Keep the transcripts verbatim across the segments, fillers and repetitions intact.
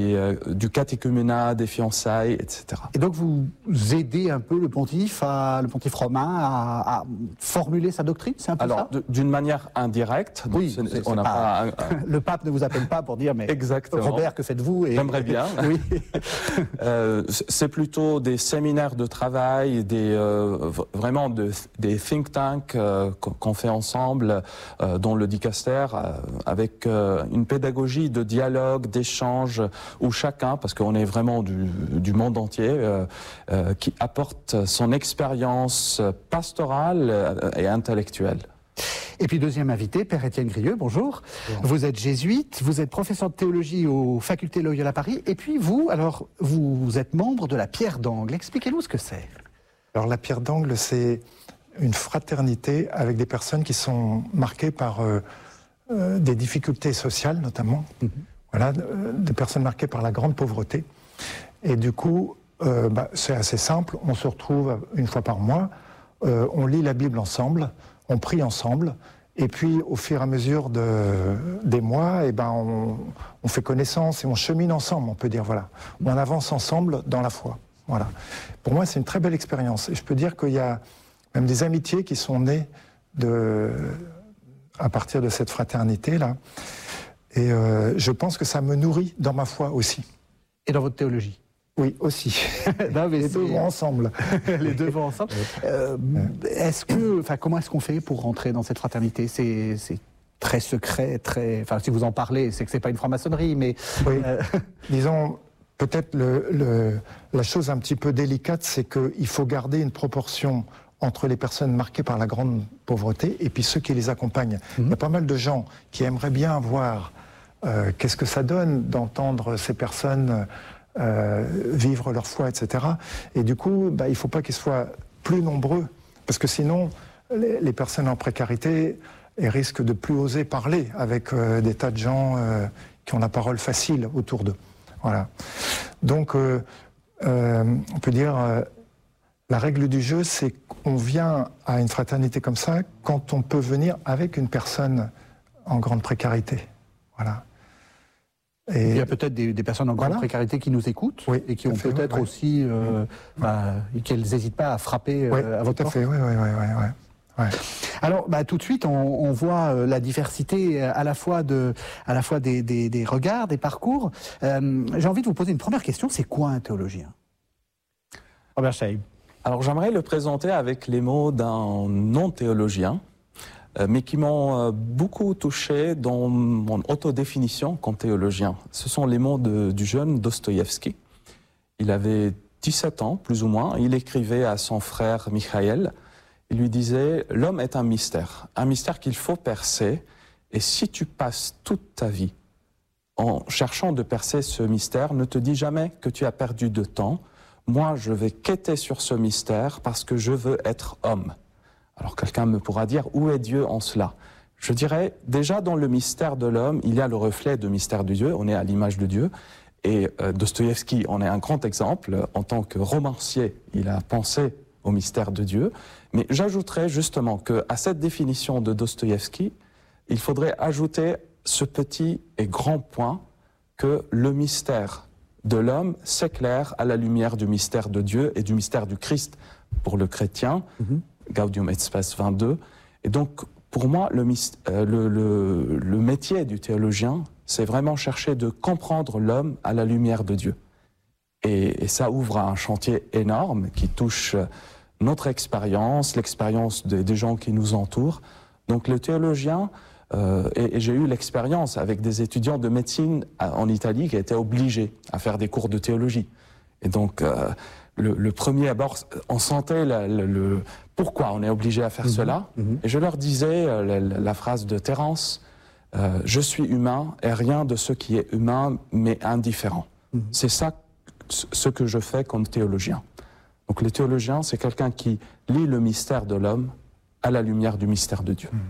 Et, euh, du catéchuménat, des fiançailles, et cetera. Et donc vous aidez un peu le pontife, à, le pontife romain à, à formuler sa doctrine, c'est un peu Alors, ça? d'une manière indirecte. Oui, donc, c'est, on n'a pas, pas un, un... le pape ne vous appelle pas pour dire mais Exactement. Robert, que faites-vous? Et... J'aimerais bien. Oui. euh, c'est plutôt des séminaires de travail, des euh, vraiment de, des think tanks euh, qu'on fait ensemble euh, dans le dicaster, euh, avec euh, une pédagogie de dialogue, d'échange, où chacun, parce qu'on est vraiment du, du monde entier, euh, euh, qui apporte son expérience pastorale et intellectuelle. Et puis deuxième invité, Père Étienne Grieux, bonjour. bonjour. Vous êtes jésuite, vous êtes professeur de théologie aux facultés Loyola Paris, et puis vous, alors, vous êtes membre de la Pierre d'Angle. Expliquez-nous ce que c'est. Alors la Pierre d'Angle, c'est une fraternité avec des personnes qui sont marquées par euh, euh, des difficultés sociales, notamment. Mm-hmm. Voilà, des personnes marquées par la grande pauvreté. Et du coup, euh, bah, c'est assez simple, on se retrouve une fois par mois, euh, on lit la Bible ensemble, on prie ensemble, et puis au fur et à mesure de, des mois, eh ben, on, on fait connaissance et on chemine ensemble, on peut dire, voilà. On avance ensemble dans la foi. Voilà. Pour moi, c'est une très belle expérience. Et je peux dire qu'il y a même des amitiés qui sont nées de, à partir de cette fraternité-là. Et euh, je pense que ça me nourrit dans ma foi aussi. Et dans votre théologie? Oui, aussi. non, mais les deux vont ensemble. Les deux vont ensemble. Euh, est-ce que, enfin, comment est-ce qu'on fait pour rentrer dans cette fraternité? C'est, c'est très secret, très. Enfin, si vous en parlez, c'est que c'est pas une franc-maçonnerie, mais. Oui. Euh... Disons, peut-être le, le, la chose un petit peu délicate, c'est qu'il faut garder une proportion entre les personnes marquées par la grande pauvreté et puis ceux qui les accompagnent. Mm-hmm. Il y a pas mal de gens qui aimeraient bien voir euh, qu'est-ce que ça donne d'entendre ces personnes euh, vivre leur foi, et cetera. Et du coup, bah, il ne faut pas qu'ils soient plus nombreux, parce que sinon, les, les personnes en précarité elles risquent de plus oser parler avec euh, des tas de gens euh, qui ont la parole facile autour d'eux. Voilà. Donc, euh, euh, on peut dire... Euh, La règle du jeu, c'est qu'on vient à une fraternité comme ça quand on peut venir avec une personne en grande précarité. Voilà. Et il y a peut-être des, des personnes en grande voilà. précarité qui nous écoutent oui, et qui ont fait, peut-être ouais. aussi, euh, mmh. bah, qu'elles n'hésitent pas à frapper oui, euh, à votre porte. Tout à fait, oui, oui, oui, oui. oui. Ouais. Alors, bah, tout de suite, on, on voit euh, la diversité à la fois, de, à la fois des, des, des regards, des parcours. Euh, j'ai envie de vous poser une première question. C'est quoi un théologien? Robert Chaib. Alors j'aimerais le présenter avec les mots d'un non-théologien, euh, mais qui m'ont euh, beaucoup touché dans mon autodéfinition comme théologien. Ce sont les mots de, du jeune Dostoïevski. Il avait dix-sept ans, plus ou moins. Il écrivait à son frère Mikhaïl. Il lui disait « L'homme est un mystère, un mystère qu'il faut percer. Et si tu passes toute ta vie en cherchant de percer ce mystère, ne te dis jamais que tu as perdu de temps. Moi, je vais quêter sur ce mystère parce que je veux être homme. » Alors quelqu'un me pourra dire, où est Dieu en cela? Je dirais, déjà dans le mystère de l'homme, il y a le reflet du mystère de Dieu, on est à l'image de Dieu. Et euh, Dostoïevski en est un grand exemple. En tant que romancier, il a pensé au mystère de Dieu. Mais j'ajouterais justement qu'à cette définition de Dostoïevski, il faudrait ajouter ce petit et grand point que le mystère de l'homme s'éclaire à la lumière du mystère de Dieu et du mystère du Christ pour le chrétien, mm-hmm. Gaudium et Spes vingt-deux. Et donc, pour moi, le, euh, le, le, le métier du théologien, c'est vraiment chercher de comprendre l'homme à la lumière de Dieu. Et, et ça ouvre un chantier énorme qui touche notre expérience, l'expérience des, des gens qui nous entourent. Donc le théologien... Euh, et, et j'ai eu l'expérience avec des étudiants de médecine à, en Italie qui étaient obligés à faire des cours de théologie. Et donc, euh, le, le premier abord, on sentait la, le, le, pourquoi on est obligé à faire mmh, cela. Mmh. Et je leur disais euh, la, la phrase de Terence, euh, « Je suis humain et rien de ce qui est humain m'est indifférent. Mmh. » C'est ça ce que je fais comme théologien. Donc le théologien, c'est quelqu'un qui lit le mystère de l'homme à la lumière du mystère de Dieu. Mmh.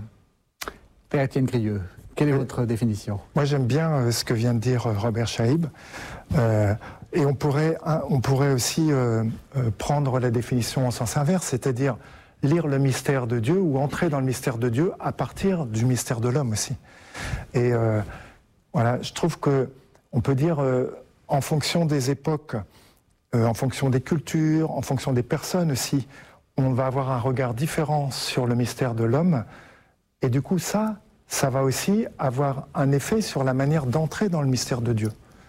Père Étienne Grieux, quelle est votre définition? Moi, j'aime bien euh, ce que vient de dire euh, Robert Chaib. Euh, et on pourrait, hein, on pourrait aussi euh, euh, prendre la définition en sens inverse, c'est-à-dire lire le mystère de Dieu ou entrer dans le mystère de Dieu à partir du mystère de l'homme aussi. Et euh, voilà, je trouve que on peut dire, euh, en fonction des époques, euh, en fonction des cultures, en fonction des personnes aussi, on va avoir un regard différent sur le mystère de l'homme. Et du coup, ça, ça va aussi avoir un effet sur la manière d'entrer dans le mystère de Dieu.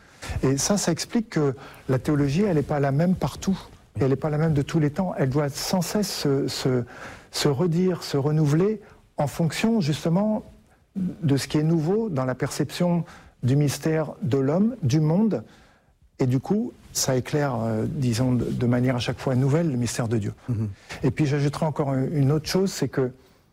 Et ça, ça explique que la théologie, elle n'est pas la même partout. Et elle n'est pas la même de tous les temps. Elle doit sans cesse se, se, se redire, se renouveler en fonction justement de ce qui est nouveau dans la perception du mystère de l'homme, du monde. Et du coup, ça éclaire, euh, disons, de, de manière à chaque fois nouvelle, le mystère de Dieu. Mm-hmm. Et puis j'ajouterai encore une autre chose, c'est que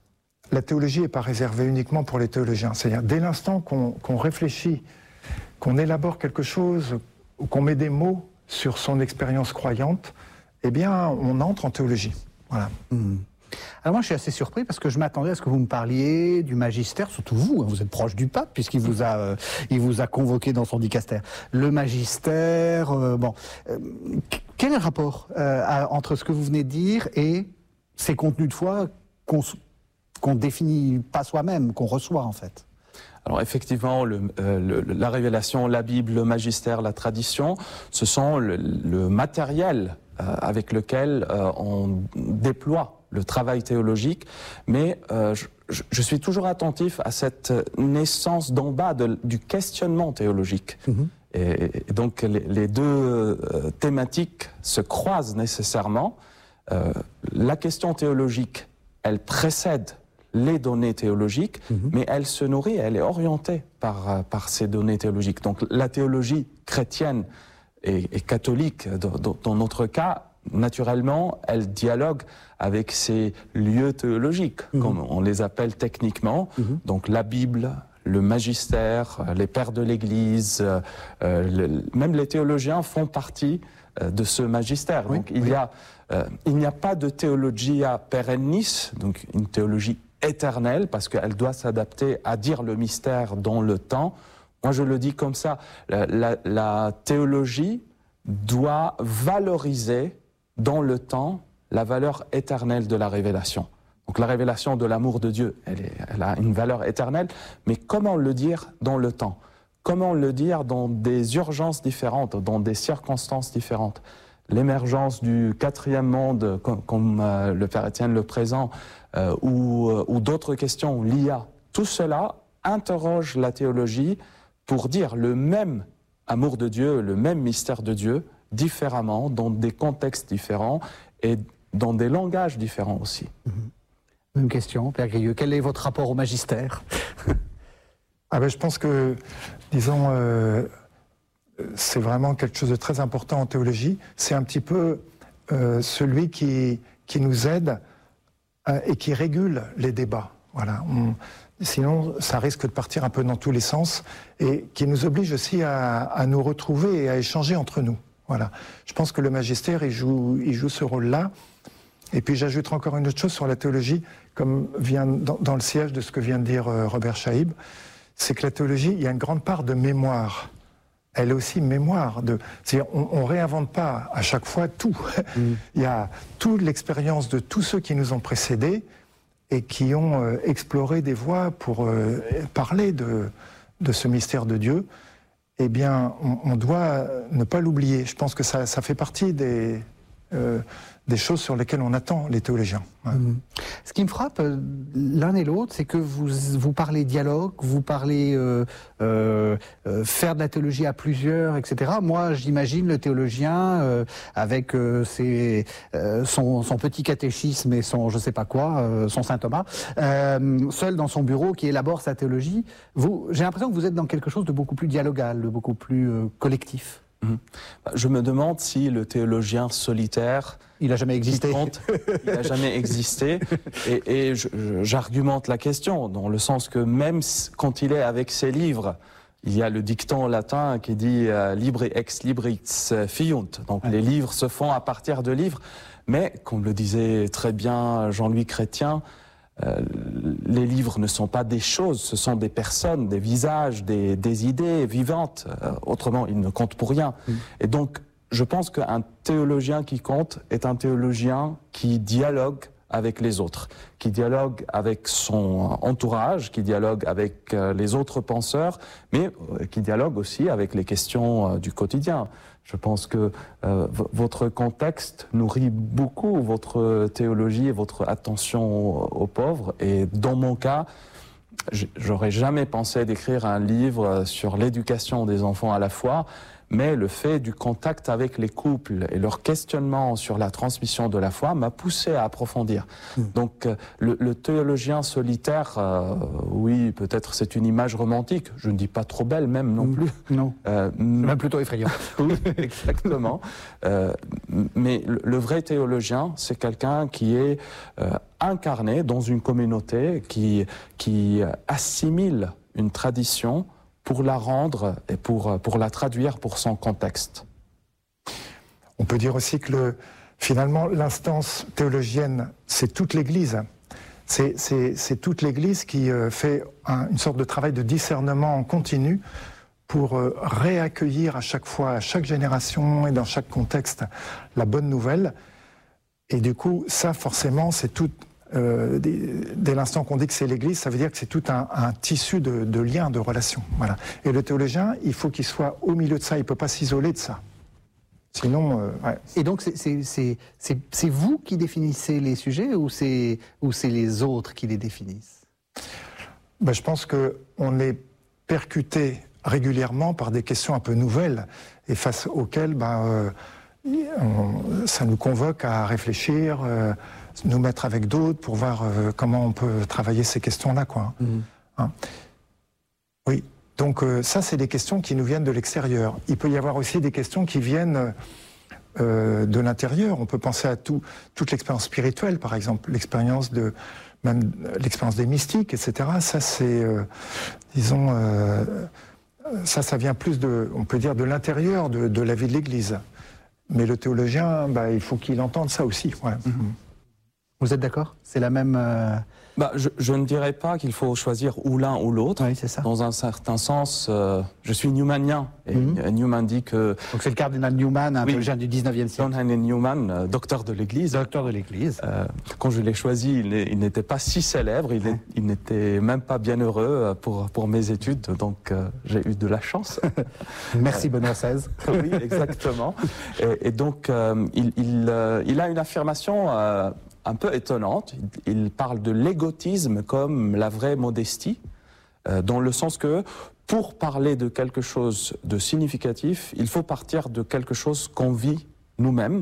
la théologie n'est pas réservée uniquement pour les théologiens. C'est-à-dire, dès l'instant qu'on qu'on réfléchit, qu'on élabore quelque chose, ou qu'on met des mots sur son expérience croyante, eh bien, on entre en théologie. Voilà. Mmh. Alors moi, je suis assez surpris parce que je m'attendais à ce que vous me parliez du magistère, surtout vous, hein, vous êtes proche du pape puisqu'il vous a, euh, il vous a convoqué dans son dicastère. Le magistère, euh, bon, euh, quel est le rapport euh, à, entre ce que vous venez de dire et ces contenus de foi qu'on qu'on définit pas soi-même, qu'on reçoit en fait? Alors effectivement, le, euh, le, la révélation, la Bible, le magistère, la tradition, ce sont le, le matériel euh, avec lequel euh, on déploie le travail théologique, mais euh, je, je suis toujours attentif à cette naissance d'en bas de, du questionnement théologique. Mmh. Et, et donc les, les deux euh, thématiques se croisent nécessairement. Euh, la question théologique, elle précède les données théologiques, mmh. mais elle se nourrit, elle est orientée par, par ces données théologiques. Donc la théologie chrétienne et, et catholique, dans, dans notre cas, naturellement, elle dialogue avec ces lieux théologiques, mmh. comme on les appelle techniquement, mmh. donc la Bible, le magistère, les pères de l'Église, euh, le, même les théologiens font partie euh, de ce magistère. Oui, donc il oui. y a, euh, il n'y a pas de théologia perennis, donc une théologie éternelle, parce qu'elle doit s'adapter à dire le mystère dans le temps. Moi, je le dis comme ça, la, la, la théologie doit valoriser dans le temps la valeur éternelle de la révélation. Donc la révélation de l'amour de Dieu, elle, est, elle a une valeur éternelle, mais comment le dire dans le temps? Comment le dire dans des urgences différentes, dans des circonstances différentes? L'émergence du quatrième monde, comme, comme euh, le Père Étienne le présente, euh, ou, euh, ou d'autres questions, l'I A, tout cela interroge la théologie pour dire le même amour de Dieu, le même mystère de Dieu, différemment, dans des contextes différents et dans des langages différents aussi. Mmh. Une question, Père Grieux, quel est votre rapport au magistère? Ah ben, je pense que, disons, euh, c'est vraiment quelque chose de très important en théologie. C'est un petit peu euh, celui qui, qui nous aide euh, et qui régule les débats. Voilà. On, sinon, ça risque de partir un peu dans tous les sens et qui nous oblige aussi à, à nous retrouver et à échanger entre nous. Voilà. Je pense que le magistère, il joue, il joue ce rôle-là. Et puis j'ajouterai encore une autre chose sur la théologie, comme vient dans, dans le sillage de ce que vient de dire euh, Robert Chaïb, c'est que la théologie, il y a une grande part de mémoire. Elle est aussi mémoire. De, c'est-à-dire, on ne réinvente pas à chaque fois tout. Mm. Il y a toute l'expérience de tous ceux qui nous ont précédés et qui ont euh, exploré des voies pour euh, parler de, de ce mystère de Dieu. Eh bien, on, on doit ne pas l'oublier. Je pense que ça, ça fait partie des, euh, des choses sur lesquelles on attend les théologiens. Ouais. Mmh. Ce qui me frappe, euh, l'un et l'autre, c'est que vous, vous parlez dialogue, vous parlez euh, euh, euh, faire de la théologie à plusieurs, et cetera. Moi, j'imagine le théologien euh, avec euh, ses, euh, son, son petit catéchisme et son je sais pas quoi, euh, son Saint Thomas, euh, seul dans son bureau qui élabore sa théologie. Vous, j'ai l'impression que vous êtes dans quelque chose de beaucoup plus dialogal, de beaucoup plus euh, collectif. Mmh. Je me demande si le théologien solitaire, il n'a jamais existé. Compte, il n'a jamais existé. Et, et je, je, j'argumente la question dans le sens que même quand il est avec ses livres, il y a le dicton latin qui dit euh, libri ex libris fiunt. Donc ouais. Les livres se font à partir de livres. Mais comme le disait très bien Jean-Louis Chrétien, Euh, les livres ne sont pas des choses, ce sont des personnes, des visages, des, des idées vivantes. Euh, autrement, ils ne comptent pour rien. Mmh. Et donc, je pense qu'un théologien qui compte est un théologien qui dialogue avec les autres, qui dialogue avec son entourage, qui dialogue avec euh, les autres penseurs, mais euh, qui dialogue aussi avec les questions euh, du quotidien. Je pense que euh, votre contexte nourrit beaucoup votre théologie et votre attention aux pauvres. Et dans mon cas, j'aurais jamais pensé d'écrire un livre sur l'éducation des enfants à la foi, mais le fait du contact avec les couples et leur questionnement sur la transmission de la foi m'a poussé à approfondir. Mmh. Donc le, le théologien solitaire, euh, oui, peut-être c'est une image romantique, je ne dis pas trop belle même non plus. Non, euh, même plutôt effrayant. Oui, exactement. Euh, mais le, le vrai théologien, c'est quelqu'un qui est euh, incarné dans une communauté, qui, qui assimile une tradition pour la rendre et pour, pour la traduire pour son contexte. On peut dire aussi que le, finalement l'instance théologienne, c'est toute l'Église. C'est, c'est, c'est toute l'Église qui euh, fait un, une sorte de travail de discernement en continu pour euh, réaccueillir à chaque fois, à chaque génération et dans chaque contexte, la bonne nouvelle. Et du coup, ça forcément, c'est tout... Euh, dès, dès l'instant qu'on dit que c'est l'Église, ça veut dire que c'est tout un, un tissu de, de liens, de relations. Voilà. Et le théologien, il faut qu'il soit au milieu de ça, il ne peut pas s'isoler de ça. Sinon, euh, ouais. Et donc, c'est, c'est, c'est, c'est, c'est vous qui définissez les sujets ou c'est, ou c'est les autres qui les définissent? Ben, je pense qu'on est percuté régulièrement par des questions un peu nouvelles et face auxquelles ben, euh, on, ça nous convoque à réfléchir, euh, nous mettre avec d'autres pour voir euh, comment on peut travailler ces questions-là, quoi. Mmh. Hein? Oui, donc euh, ça, c'est des questions qui nous viennent de l'extérieur. Il peut y avoir aussi des questions qui viennent euh, de l'intérieur. On peut penser à tout, toute l'expérience spirituelle, par exemple, l'expérience de même l'expérience des mystiques, et cetera. Ça, c'est, euh, disons, euh, ça, ça vient plus de, on peut dire, de l'intérieur de, de la vie de l'Église. Mais le théologien, bah, il faut qu'il entende ça aussi. Ouais. Mmh. Vous êtes d'accord? C'est la même... Euh... Bah, je, je ne dirais pas qu'il faut choisir ou l'un ou l'autre. Oui, c'est ça. Dans un certain sens, euh, je suis newmanien. Et mm-hmm. Newman dit que... Donc c'est le cardinal Newman, un théologien oui, du dix-neuvième siècle. John Henry Newman, euh, docteur de l'Église. Docteur de l'Église. Euh, quand je l'ai choisi, il, il n'était pas si célèbre, il, est, il n'était même pas bien heureux pour, pour mes études, donc euh, j'ai eu de la chance. Merci Benoît seize. Oui, exactement. Et, et donc, euh, il, il, euh, il a une affirmation... Euh, un peu étonnante. Il parle de l'égotisme comme la vraie modestie, euh, dans le sens que pour parler de quelque chose de significatif, il faut partir de quelque chose qu'on vit nous-mêmes.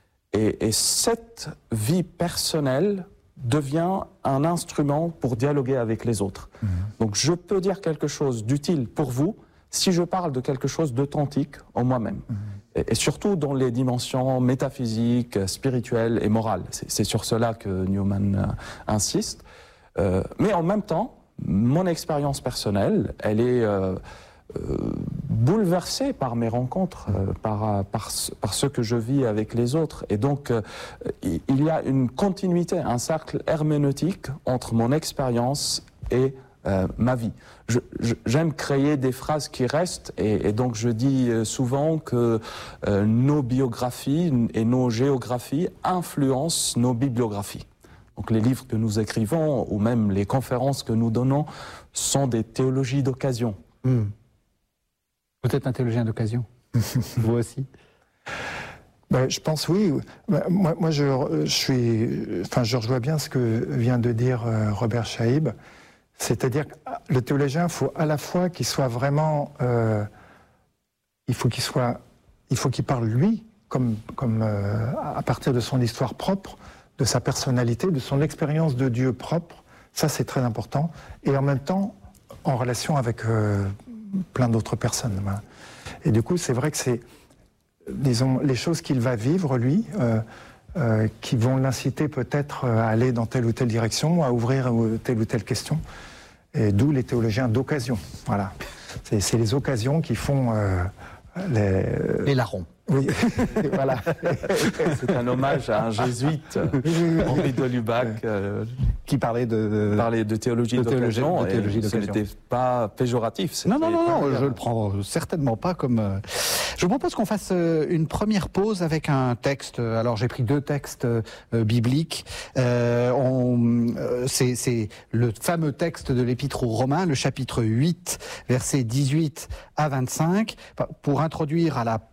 Et, et cette vie personnelle devient un instrument pour dialoguer avec les autres. Mmh. Donc je peux dire quelque chose d'utile pour vous si je parle de quelque chose d'authentique en moi-même. Mmh. Et surtout dans les dimensions métaphysiques, spirituelles et morales. C'est sur cela que Newman euh, insiste. Euh, mais en même temps, mon expérience personnelle, elle est euh, euh, bouleversée par mes rencontres, euh, par, par, par ce que je vis avec les autres. Et donc, euh, il y a une continuité, un cercle herméneutique entre mon expérience et Euh, ma vie. Je, je, j'aime créer des phrases qui restent et, et donc je dis souvent que euh, nos biographies et nos géographies influencent nos bibliographies. Donc les livres que nous écrivons ou même les conférences que nous donnons sont des théologies d'occasion. Mmh. Vous êtes un théologien d'occasion. Vous aussi. Ben, je pense oui. Ben, moi, moi je, je suis, enfin, je rejoins bien ce que vient de dire euh, Robert Chaïb. C'est-à-dire que le théologien, il faut à la fois qu'il soit vraiment, euh, il faut qu'il soit, il faut qu'il parle lui, comme, comme euh, à partir de son histoire propre, de sa personnalité, de son expérience de Dieu propre. Ça, c'est très important. Et en même temps, en relation avec euh, plein d'autres personnes. Voilà. Et du coup, c'est vrai que c'est, disons, les choses qu'il va vivre lui. Euh, Euh, qui vont l'inciter peut-être à aller dans telle ou telle direction, à ouvrir telle ou telle question. Et d'où les théologiens d'occasion. Voilà. C'est, c'est les occasions qui font euh, les... les larrons. Oui, voilà. C'est un hommage à un jésuite, Henri de Lubac, euh, qui parlait de, parlait de théologie de d'occasion. théologie- de théologie Et ce d'occasion. n'était pas péjoratif. c'était Non, non, non, non, pas- je le prends certainement pas comme... euh, Je vous propose qu'on fasse euh, une première pause avec un texte. Alors, j'ai pris deux textes euh, bibliques. Euh, on, euh, c'est, c'est le fameux texte de l'Épître aux Romains, le chapitre huit, versets dix-huit à vingt-cinq. Pour introduire à la